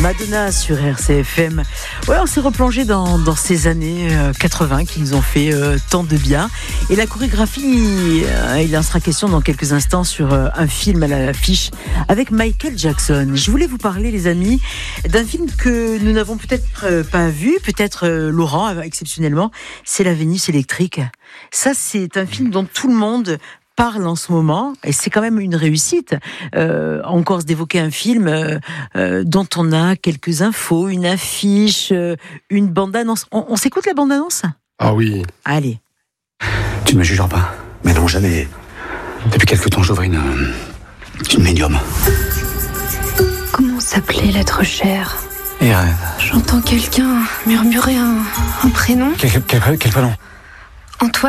Madonna sur RCFM. Ouais, on s'est replongé dans ces années 80 qui nous ont fait tant de bien. Et la chorégraphie, il en sera question dans quelques instants sur un film à l'affiche avec Michael Jackson. Je voulais vous parler, les amis, d'un film que nous n'avons peut-être pas vu, peut-être Laurent, exceptionnellement, c'est La Vénus électrique. Ça, c'est un film dont tout le monde parle en ce moment, et c'est quand même une réussite. En Corse, d'évoquer un film dont on a quelques infos, une affiche, une bande-annonce. On s'écoute la bande-annonce ? Ah oui. Allez. Tu ne me jugeras pas. Mais non, jamais. Depuis quelque temps, j'ouvre une médium. Comment s'appelait l'être cher ? Et rêve. J'entends quelqu'un murmurer un prénom. Quel prénom ? Antoine ?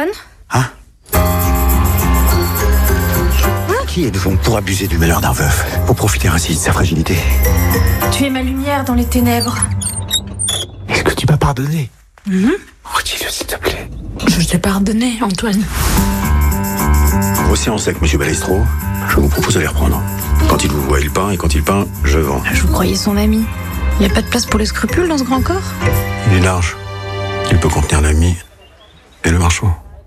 Hein ? Qui êtes-vous pour abuser du malheur d'un veuf, pour profiter ainsi de sa fragilité ? Tu es ma lumière dans les ténèbres. Est-ce que tu m'as pardonné ? Redis-le, s'il te plaît. Je t'ai pardonné, Antoine. Vos séances avec M. Balestro, je vous propose de les reprendre. Quand il vous voit, il peint, et quand il peint, je vends. Je vous croyais son ami. Il n'y a pas de place pour les scrupules dans ce grand corps ? Il est large. Il peut contenir l'ami et le marchand.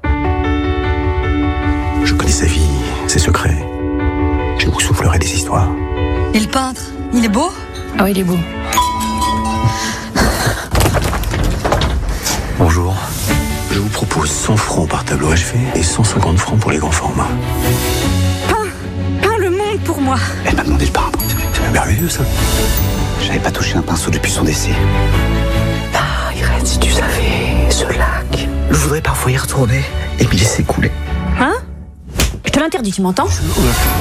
Je connais sa vie, ses secrets. Je vous soufflerai des histoires. Et le peintre, il est beau ? Oh, il est beau. Bonjour. Je vous propose 100 francs par tableau achevé et 150 francs pour les grands formats. Peins le monde pour moi. Elle m'a demandé de peindre. C'est merveilleux, ça. J'avais pas touché un pinceau depuis son décès. Ah, Irène, si tu savais, ce lac. Je voudrais parfois y retourner et m'y laisser couler. Hein ? Je te l'interdis, tu m'entends ?